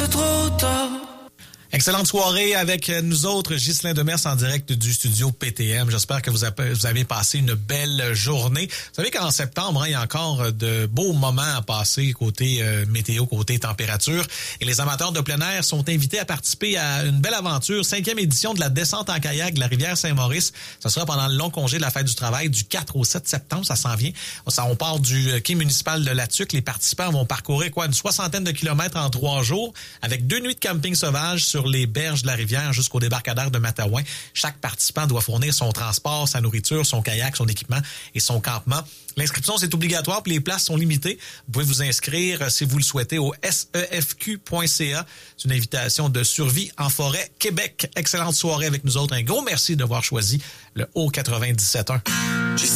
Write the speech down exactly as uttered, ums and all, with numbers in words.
c'est trop tard. Excellente soirée avec nous autres, Ghislain Demers en direct du studio P T M. J'espère que vous avez passé une belle journée. Vous savez qu'en septembre, hein, il y a encore de beaux moments à passer côté euh, météo, côté température. Et les amateurs de plein air sont invités à participer à une belle aventure, cinquième édition de la descente en kayak de la rivière Saint-Maurice. Ça sera pendant le long congé de la fête du travail du quatre au sept septembre. Ça s'en vient. Ça, on part du quai municipal de Latuc. Les participants vont parcourir quoi, une soixantaine de kilomètres en trois jours avec deux nuits de camping sauvage sur les berges de la rivière jusqu'au débarcadère de Matawan. Chaque participant doit fournir son transport, sa nourriture, son kayak, son équipement et son campement. L'inscription, c'est obligatoire puis les places sont limitées. Vous pouvez vous inscrire si vous le souhaitez au S E F Q point C A. C'est une invitation de Survie en forêt Québec. Excellente soirée avec nous autres. Un gros merci d'avoir choisi le Haut quatre-vingt-dix-sept point un.